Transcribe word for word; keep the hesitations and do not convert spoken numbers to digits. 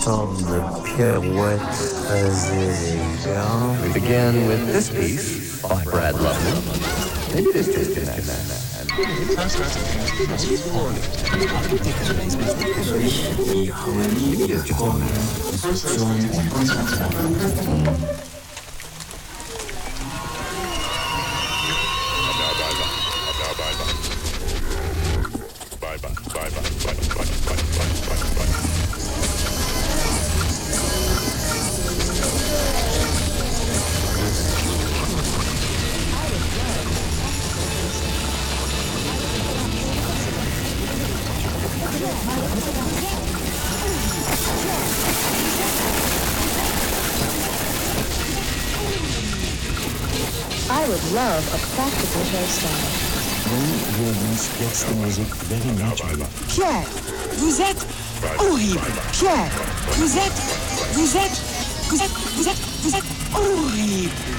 sorte de pirouette très élégante. We begin with this piece by Brad Lovely. Maybe it is just a mess. Die Harmonie der Konstruktion und Konzentration. I would love a practical hairstyle. Vous jouez cette musique very naturally. Pierre, vous êtes horrible. Pierre, vous êtes, vous êtes, vous êtes, vous êtes, vous êtes horrible.